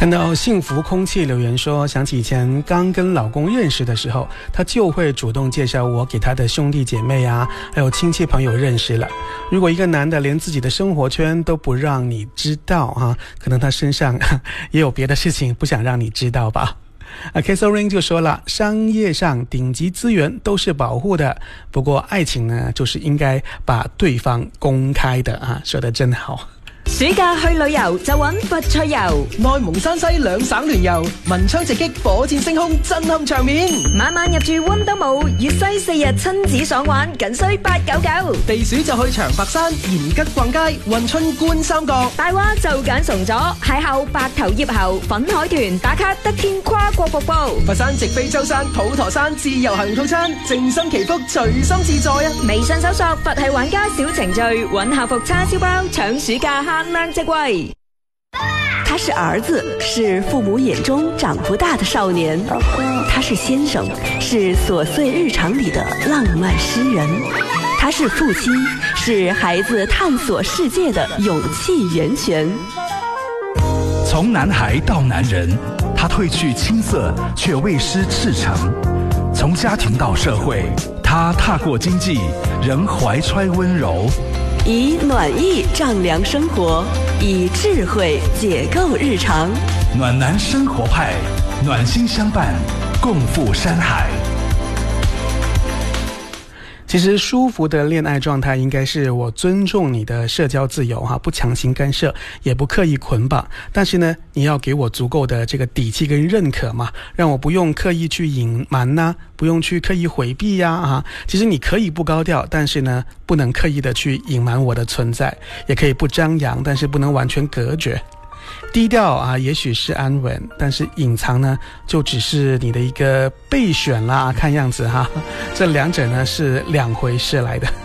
看到幸福空气留言说，想起以前刚跟老公认识的时候，他就会主动介绍我给他的兄弟姐妹啊，还有亲戚朋友认识了。如果一个男的连自己的生活圈都不让你知道啊，可能他身上也有别的事情不想让你知道吧。Kessel Ring 就说了，商业上頂級資源都是保護的，不過愛情呢，就是應該把對方公開的啊，說得真好。 暑假去旅遊就揾佛趣遊， 內蒙山西兩省聯遊，文昌直擊，火箭升空，震撼場面。 晚晚入住溫德姆，粵西4日親子爽玩，僅需899。 地暑就去長白山、延吉逛街，運春觀三角。 大蛙就揀崇左，邂逅白頭葉猴，粉海豚打卡得天跨國瀑布。 佛山直飛舟山、普陀山自由行套餐，靜心祈福，隨心自在啊！ 微信搜索佛系玩家小程序，揾校服叉燒包，搶暑假限量職位。 他是兒子，是父母眼中長不大的少年；他是先生，是瑣碎日常裡的浪漫詩人；他是父親，是孩子探索世界的勇氣源泉。 從男孩到男人，他褪去青澀，卻未失赤誠；從家庭到社會，他踏過經濟，仍懷揣溫柔。 以暖意丈量生活，以智慧解構日常。 暖男生活派，暖心相伴，共赴山海。 其實舒服的戀愛狀態應該是我尊重你的社交自由哈，不強行干涉，也不刻意捆綁，但是呢，你要給我足夠的這個底氣跟認可嘛，讓我不用刻意去隱瞞啊，不用去刻意迴避呀啊。其實你可以不高調，但是呢，不能刻意的去隱瞞我的存在，也可以不張揚，但是不能完全隔絕。低調啊，也許是安穩，但是隱藏呢，就只是你的一個備選啦，看樣子哈，這兩者呢是兩回事來的。